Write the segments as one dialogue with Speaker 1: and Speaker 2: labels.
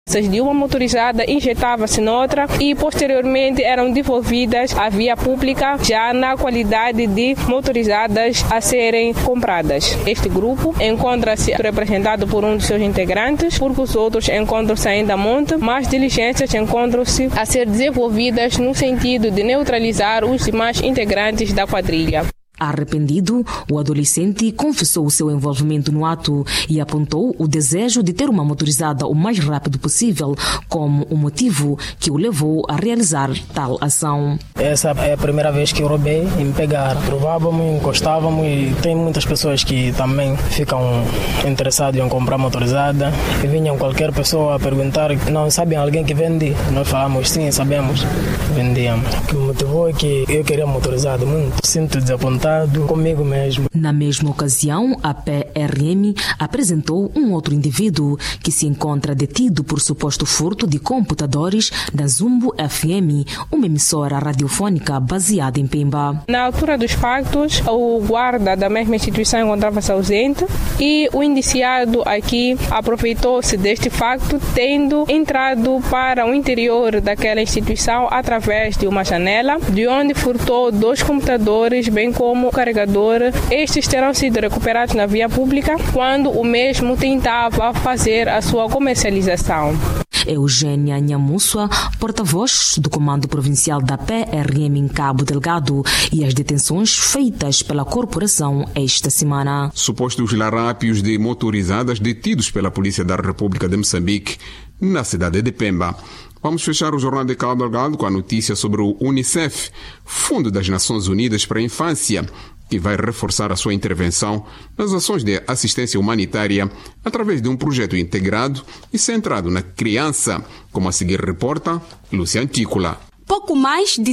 Speaker 1: De uma motorizada injetava-se noutra e posteriormente eram devolvidas à via pública já na qualidade de motorizadas a serem compradas. Este grupo encontra-se representado por um de seus integrantes, porque os outros encontram-se ainda a monte, mas diligências encontram-se a ser desenvolvidas no sentido de neutralizar os demais integrantes da quadrilha.
Speaker 2: Arrependido, o adolescente confessou o seu envolvimento no ato e apontou o desejo de ter uma motorizada o mais rápido possível como o motivo que o levou a realizar tal ação.
Speaker 3: Essa é a primeira vez que eu roubei e me pegaram. Provávamos, encostávamos e tem muitas pessoas que também ficam interessadas em comprar motorizada e vinham qualquer pessoa a perguntar, não sabem alguém que vende? Nós falamos, sim, sabemos, vendíamos. O que me motivou é que eu queria motorizada muito, sinto desapontado comigo mesmo.
Speaker 2: Na mesma ocasião, a PRM apresentou um outro indivíduo que se encontra detido por suposto furto de computadores da Zumbo FM, uma emissora radiofônica baseada em Pemba.
Speaker 1: Na altura dos factos, o guarda da mesma instituição encontrava-se ausente e o indiciado aqui aproveitou-se deste facto, tendo entrado para o interior daquela instituição através de uma janela, de onde furtou 2 computadores, bem como o carregador. Estes terão sido recuperados na via pública quando o mesmo tentava fazer a sua comercialização.
Speaker 2: Eugênia Nhamussua, porta-voz do Comando Provincial da PRM em Cabo Delgado, e as detenções feitas pela corporação esta semana.
Speaker 4: Supostos larápios de motorizadas detidos pela Polícia da República de Moçambique na cidade de Pemba. Vamos fechar o Jornal de Cabo Delgado com a notícia sobre o UNICEF, Fundo das Nações Unidas para a Infância, que vai reforçar a sua intervenção nas ações de assistência humanitária através de um projeto integrado e centrado na criança, como a seguir reporta Lúcia Antícola.
Speaker 5: Pouco mais de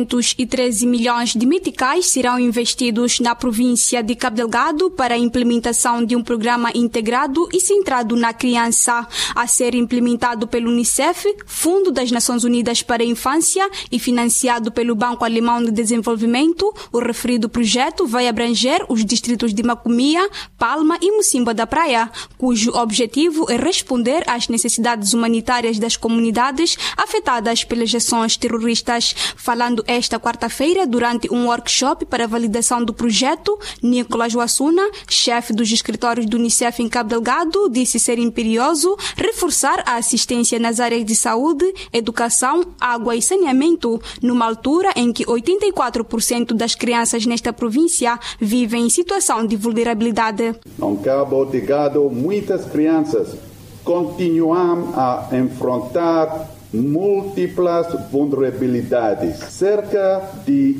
Speaker 5: 613 milhões de meticais serão investidos na província de Cabo Delgado para a implementação de um programa integrado e centrado na criança, a ser implementado pelo UNICEF, Fundo das Nações Unidas para a Infância, e financiado pelo Banco Alemão de Desenvolvimento. O referido projeto vai abranger os distritos de Macomia, Palma e Mocimboa da Praia, cujo objetivo é responder às necessidades humanitárias das comunidades afetadas pelas ações terroristas. Falando esta quarta-feira durante um workshop para validação do projeto, Nicolas Wassuna, chefe dos escritórios do UNICEF em Cabo Delgado, disse ser imperioso reforçar a assistência nas áreas de saúde, educação, água e saneamento, numa altura em que 84% das crianças nesta província vivem em situação de vulnerabilidade.
Speaker 6: Em Cabo Delgado, muitas crianças continuam a enfrentar múltiplas vulnerabilidades. Cerca de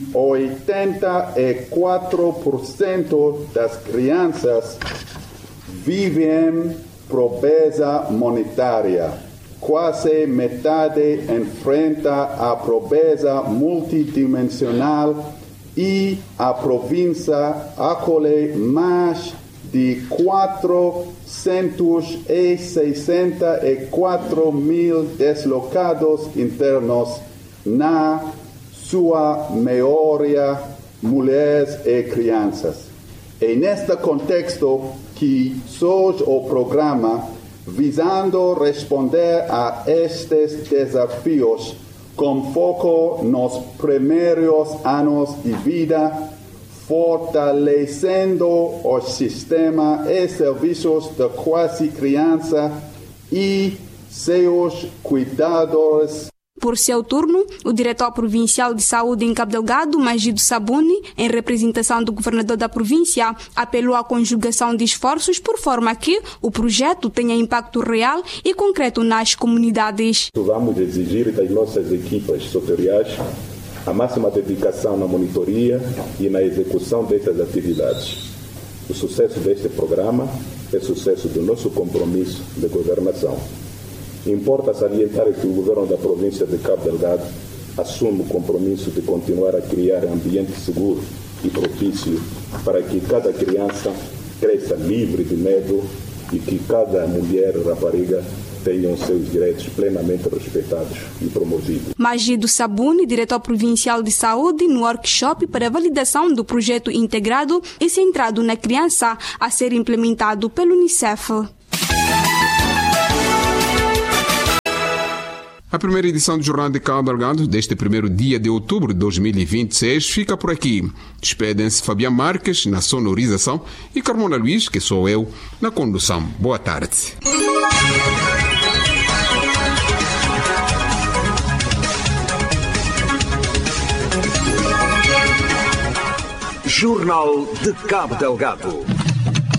Speaker 6: 84% das crianças vivem pobreza monetária. Quase metade enfrenta a pobreza multidimensional e a província acolhe mais de 464 mil deslocados internos, na sua maioria mulheres e crianças. É neste contexto que surge o programa visando responder a estes desafios com foco nos primeiros anos de vida, fortalecendo o sistema e serviços de quase criança e seus cuidadores.
Speaker 5: Por seu turno, o diretor provincial de saúde em Cabo Delgado, Magido Sabuni, em representação do governador da província, apelou à conjugação de esforços por forma que o projeto tenha impacto real e concreto nas comunidades.
Speaker 7: Vamos exigir das nossas equipas setoriais a máxima dedicação na monitoria e na execução destas atividades. O sucesso deste programa é sucesso do nosso compromisso de governação. Importa salientar que o governo da província de Cabo Delgado assume o compromisso de continuar a criar ambiente seguro e propício para que cada criança cresça livre de medo e que cada mulher e rapariga tenham seus direitos plenamente respeitados e promovidos.
Speaker 5: Magido Sabuni, diretor provincial de saúde, no workshop para a validação do projeto integrado e centrado na criança a ser implementado pelo UNICEF.
Speaker 4: A primeira edição do Jornal de Cabo Delgado, deste primeiro dia de outubro de 2026, fica por aqui. Despedem-se Fabiano Marques na sonorização e Carmona Luiz, que sou eu, na condução. Boa tarde.
Speaker 8: Jornal de Cabo Delgado.